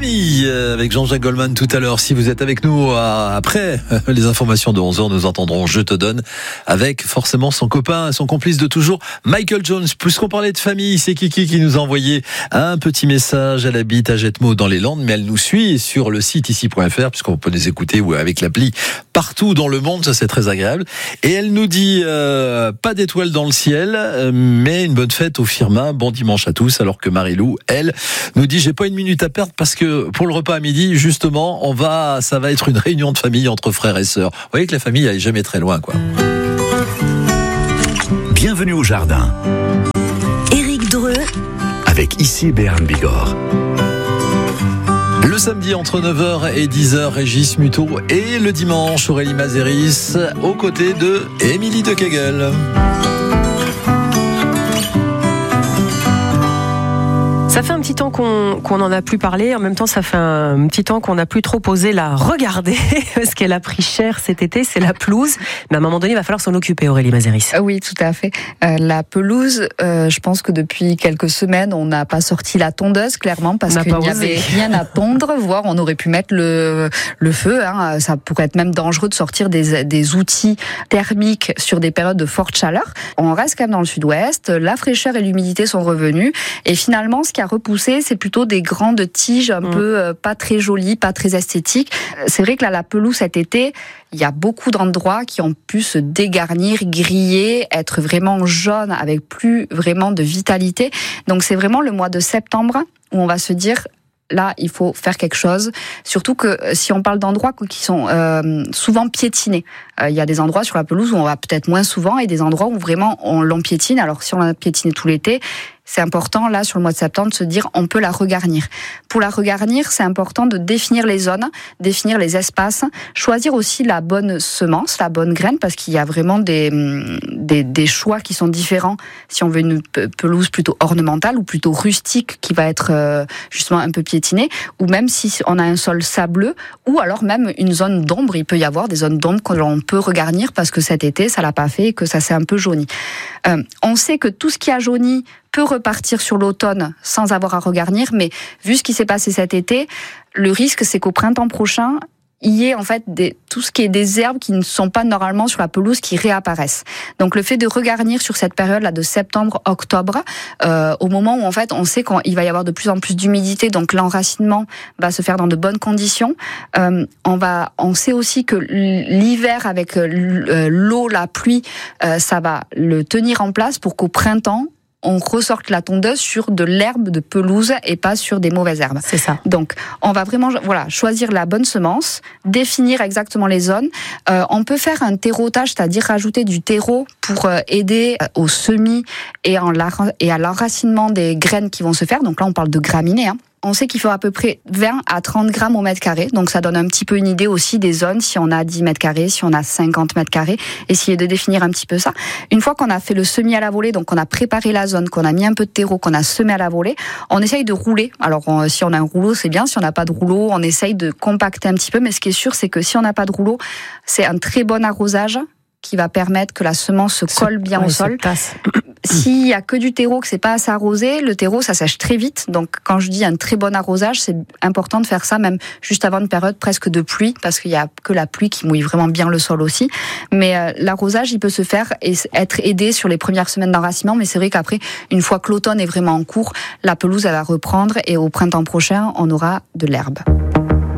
famille avec Jean-Jacques Goldman tout à l'heure. Si vous êtes avec nous après les informations de 11h, nous entendrons Je te donne avec forcément son copain, son complice de toujours, Michael Jones. Puisqu'on parlait de famille, c'est Kiki qui nous a envoyé un petit message. Elle habite à Jetmo dans les Landes, mais elle nous suit sur le site ici.fr puisqu'on peut les écouter ou avec l'appli partout dans le monde. Ça, c'est très agréable. Et elle nous dit pas d'étoiles dans le ciel, mais une bonne fête au Firmin. Bon dimanche à tous. Alors que Marie-Lou, elle, nous dit j'ai pas une minute à perdre parce que pour le repas à midi, justement, ça va être une réunion de famille entre frères et sœurs. Vous voyez que la famille elle est jamais très loin, quoi. Bienvenue au jardin. Éric Dreux Avec ici Béarn Bigorre. Le samedi entre 9h et 10h, Régis Muto, et le dimanche, Aurélie Mazéris, aux côtés de Émilie de Kegel. Ça fait un petit temps qu'on n'en a plus parlé. En même temps, ça fait un petit temps qu'on n'a plus trop osé la regarder parce qu'elle a pris cher cet été. C'est la pelouse. Mais à un moment donné, il va falloir s'en occuper, Aurélie Mazéris. Oui, tout à fait. La pelouse, je pense que depuis quelques semaines, on n'a pas sorti la tondeuse, clairement, parce qu'il n'y avait rien à tondre, voire on aurait pu mettre le feu. Ça pourrait être même dangereux de sortir des outils thermiques sur des périodes de forte chaleur. On reste quand même dans le sud-ouest. La fraîcheur et l'humidité sont revenues. Et finalement, ce qui a repoussé, c'est plutôt des grandes tiges un peu pas très jolies, pas très esthétiques. C'est vrai que là, la pelouse cet été, il y a beaucoup d'endroits qui ont pu se dégarnir, griller, être vraiment jaunes avec plus vraiment de vitalité. Donc c'est vraiment le mois de septembre où on va se dire là, il faut faire quelque chose. Surtout que si on parle d'endroits qui sont souvent piétinés, il y a des endroits sur la pelouse où on va peut-être moins souvent et des endroits où vraiment on l'empiétine. Alors si on l'a piétiné tout l'été, c'est important, là, sur le mois de septembre, de se dire on peut la regarnir. Pour la regarnir, c'est important de définir les zones, définir les espaces, choisir aussi la bonne semence, la bonne graine, parce qu'il y a vraiment des choix qui sont différents si on veut une pelouse plutôt ornementale ou plutôt rustique qui va être justement un peu piétinée, ou même si on a un sol sableux, ou alors même une zone d'ombre. Il peut y avoir des zones d'ombre qu'on peut regarnir parce que cet été, ça l'a pas fait et que ça s'est un peu jauni. On sait que tout ce qui a jauni peut repartir sur l'automne sans avoir à regarnir, mais vu ce qui s'est passé cet été, le risque c'est qu'au printemps prochain, il y ait en fait tout ce qui est des herbes qui ne sont pas normalement sur la pelouse qui réapparaissent. Donc le fait de regarnir sur cette période-là de septembre-octobre, au moment où en fait on sait qu'il va y avoir de plus en plus d'humidité, donc l'enracinement va se faire dans de bonnes conditions. On sait aussi que l'hiver avec l'eau, la pluie, ça va le tenir en place pour qu'au printemps on ressorte la tondeuse sur de l'herbe de pelouse et pas sur des mauvaises herbes. C'est ça. Donc, on va vraiment choisir la bonne semence, définir exactement les zones. On peut faire un terreautage, c'est-à-dire rajouter du terreau pour aider au semis et à l'enracinement des graines qui vont se faire. Donc là, on parle de graminées, On sait qu'il faut à peu près 20 à 30 grammes au mètre carré. Donc ça donne un petit peu une idée aussi des zones, si on a 10 mètres carrés, si on a 50 mètres carrés. Essayer de définir un petit peu ça. Une fois qu'on a fait le semis à la volée, donc on a préparé la zone, qu'on a mis un peu de terreau, qu'on a semé à la volée, on essaye de rouler. Alors si on a un rouleau, c'est bien. Si on n'a pas de rouleau, on essaye de compacter un petit peu. Mais ce qui est sûr, c'est que si on n'a pas de rouleau, c'est un très bon arrosage qui va permettre que la semence se colle bien au sol. S'il y a que du terreau, que c'est pas assez arrosé, le terreau ça sèche très vite. Donc quand je dis un très bon arrosage, c'est important de faire ça même juste avant une période presque de pluie, parce qu'il y a que la pluie qui mouille vraiment bien le sol aussi. Mais l'arrosage, il peut se faire et être aidé sur les premières semaines d'enracinement. Mais c'est vrai qu'après, une fois que l'automne est vraiment en cours, la pelouse elle va reprendre et au printemps prochain, on aura de l'herbe.